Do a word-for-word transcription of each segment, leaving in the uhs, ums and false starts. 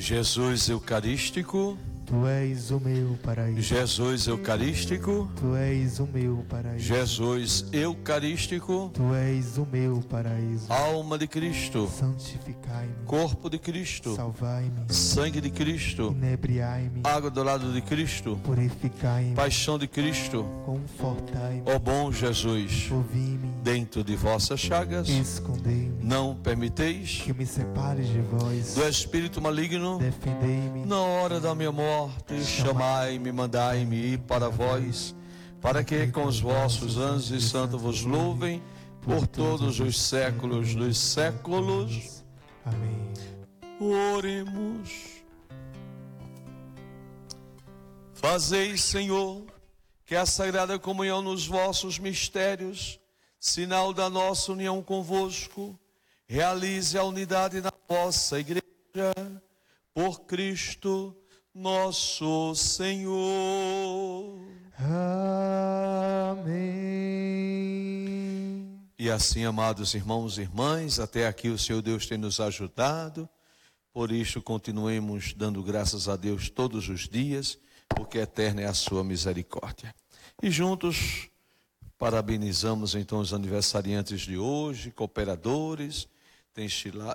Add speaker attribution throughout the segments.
Speaker 1: Jesus Eucarístico,
Speaker 2: Tu és o meu paraíso.
Speaker 1: Jesus Eucarístico,
Speaker 2: Tu és o meu paraíso.
Speaker 1: Jesus Eucarístico,
Speaker 2: Tu és o meu paraíso.
Speaker 1: alma de Cristo,
Speaker 2: Santificai-me.
Speaker 1: corpo de Cristo,
Speaker 2: Salvai-me.
Speaker 1: sangue de Cristo,
Speaker 2: Inebriai-me.
Speaker 1: água do lado de Cristo,
Speaker 2: Purificai-me.
Speaker 1: paixão de Cristo,
Speaker 2: Confortai-me.
Speaker 1: ó bom Jesus,
Speaker 2: Ouvi-me.
Speaker 1: dentro de vossas chagas,
Speaker 2: Escondei-me.
Speaker 1: não permiteis
Speaker 2: Que me separes de vós.
Speaker 1: do espírito maligno.
Speaker 2: Defendei-me.
Speaker 1: Na hora da minha morte, chamai-me, mandai-me ir para vós, para que com os vossos anjos e santos vos louvem por todos os séculos dos séculos.
Speaker 2: Amém.
Speaker 1: Oremos. Fazei, Senhor, que a Sagrada Comunhão nos vossos mistérios, sinal da nossa união convosco, realize a unidade na vossa Igreja, por Cristo nosso Senhor.
Speaker 2: Amém.
Speaker 1: E assim, amados irmãos e irmãs, até aqui o Senhor Deus tem nos ajudado. Por isso, continuemos dando graças a Deus todos os dias, porque eterna é a sua misericórdia. E juntos, parabenizamos então os aniversariantes de hoje, cooperadores. Tem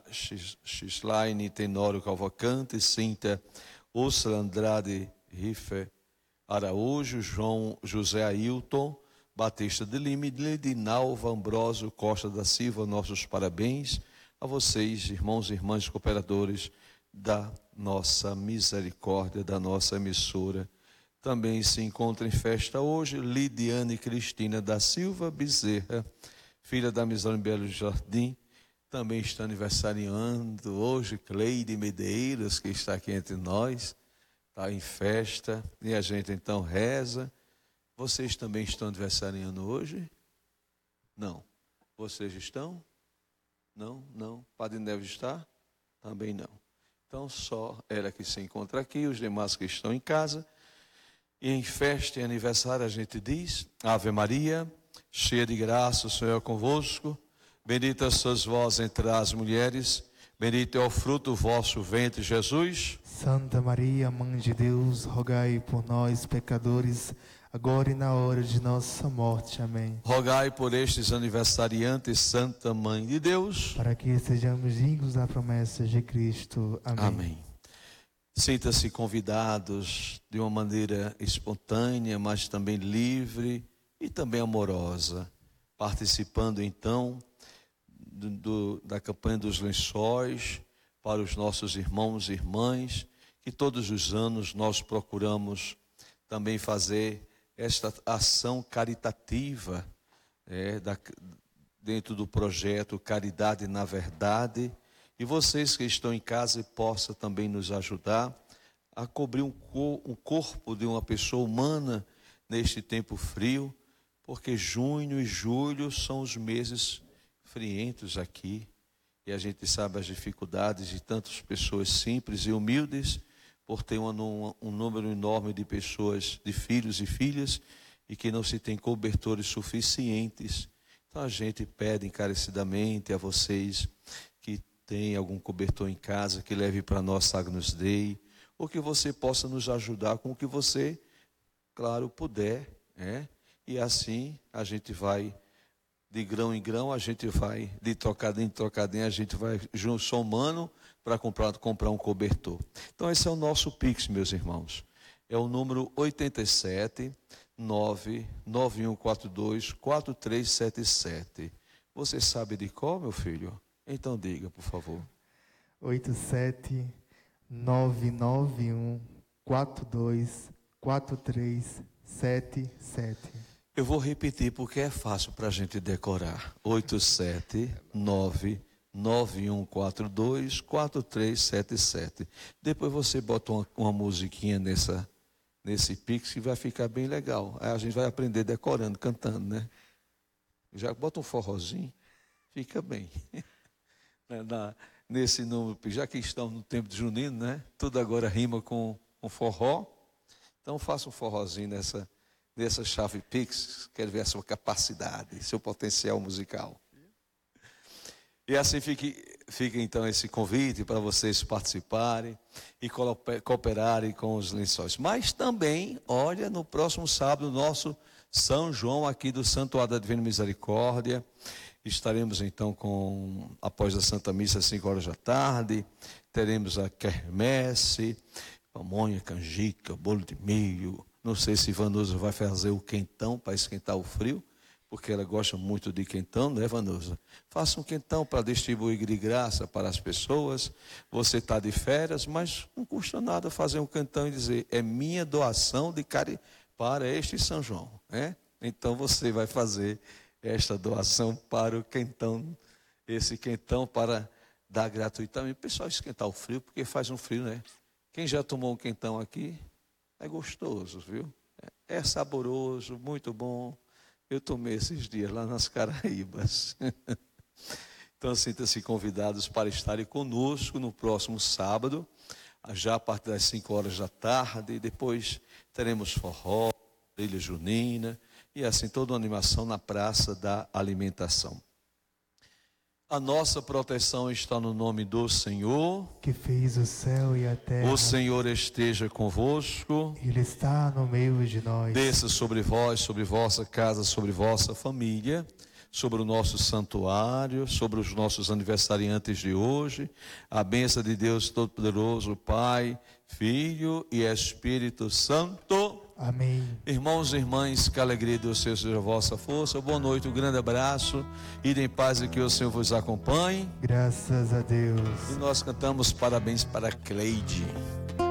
Speaker 1: Xislaine Tenório Cavalcante, Cíntia Úrsula Andrade Rife Araújo, João José Ailton Batista de Lima e Ledinalva Ambrósio Costa da Silva. Nossos parabéns a vocês, irmãos e irmãs cooperadores da nossa misericórdia, da nossa emissora. Também se encontra em festa hoje Lidiane Cristina da Silva Bezerra, filha da Misericórdia Belo Jardim. Também está aniversariando hoje Cleide Medeiros, que está aqui entre nós, está em festa, e a gente então reza. Vocês também estão aniversariando hoje? Não. Vocês estão? Não, não. Padre Neves está? Também não. Então só ela que se encontra aqui, os demais que estão em casa. E em festa e aniversário a gente diz: Ave Maria, cheia de graça, o Senhor é convosco. Bendita sois vós entre as mulheres, bendito é o fruto do vosso ventre, Jesus.
Speaker 2: Santa Maria, Mãe de Deus, rogai por nós, pecadores, agora e na hora de nossa morte. Amém.
Speaker 1: Rogai por estes aniversariantes, Santa Mãe de Deus,
Speaker 2: para que sejamos dignos da promessa de Cristo. Amém.
Speaker 1: Amém. Sinta-se convidados de uma maneira espontânea, mas também livre e também amorosa, participando então Do, do, da campanha dos lençóis para os nossos irmãos e irmãs, que todos os anos nós procuramos também fazer esta ação caritativa é, da, dentro do projeto Caridade na Verdade. E vocês que estão em casa possam também nos ajudar a cobrir um, cor, um corpo de uma pessoa humana neste tempo frio, porque junho e julho são os meses frientos aqui, e a gente sabe as dificuldades de tantas pessoas simples e humildes, por ter um, um, um número enorme de pessoas, de filhos e filhas, e que não se tem cobertores suficientes. Então a gente pede encarecidamente a vocês que têm algum cobertor em casa, que leve para nós Agnus Dei, ou que você possa nos ajudar com o que você, claro, puder, né? E assim a gente vai, de grão em grão, a gente vai, de trocadinho em trocadinho, a gente vai somando para comprar, comprar um cobertor. Então esse é o nosso Pix, meus irmãos. É o número oitenta e sete, nove nove um quatro dois, quatro três sete sete. Você sabe de qual, meu filho? Então diga, por favor.
Speaker 2: oito sete nove nove um quatro dois quatro três sete sete.
Speaker 1: Eu vou repetir porque é fácil para a gente decorar. oito sete nove nove um quatro dois quatro três sete sete. Depois você bota uma, uma musiquinha nessa, nesse Pix que vai ficar bem legal. Aí a gente vai aprender decorando, cantando, né? Já bota um forrozinho, fica bem. Na, nesse número, já que estamos no tempo de junino, né? Tudo agora rima com um forró. Então faça um forrozinho nessa... dessa chave Pix, quero ver a sua capacidade, seu potencial musical. E assim fique fica então esse convite para vocês participarem e cooperarem com os lençóis. Mas também, olha, no próximo sábado, nosso São João aqui do Santuário da Divina Misericórdia. Estaremos então com, após a Santa Missa, às cinco horas da tarde, teremos a quermesse, pamonha, canjica, bolo de milho. Não sei se Vanusa vai fazer o quentão para esquentar o frio, porque ela gosta muito de quentão, né, Vanusa? Faça um quentão para distribuir de graça para as pessoas. Você está de férias, mas não custa nada fazer um quentão e dizer, é minha doação de cari para este São João, né? Então você vai fazer esta doação para o quentão, esse quentão para dar gratuitamente. O pessoal esquentar o frio, porque faz um frio, né? Quem já tomou um quentão aqui, é gostoso, viu? É saboroso, muito bom. Eu tomei esses dias lá nas Caraíbas. Então, sinta-se convidados para estarem conosco no próximo sábado, já a partir das cinco horas da tarde. E depois teremos forró, trilha junina e assim toda uma animação na Praça da Alimentação. A nossa proteção está no nome do Senhor,
Speaker 2: que fez o céu e a terra.
Speaker 1: O Senhor esteja convosco.
Speaker 2: Ele está no meio de nós.
Speaker 1: Desça sobre vós, sobre vossa casa, sobre vossa família, sobre o nosso santuário, sobre os nossos aniversariantes de hoje. A bênção de Deus Todo-Poderoso, Pai, Filho e Espírito Santo.
Speaker 2: Amém.
Speaker 1: Irmãos e irmãs, que a alegria de Deus seja a vossa força. Boa noite, um grande abraço. Ide em paz e que o Senhor vos acompanhe.
Speaker 2: Graças a Deus.
Speaker 1: E nós cantamos parabéns para Cleide.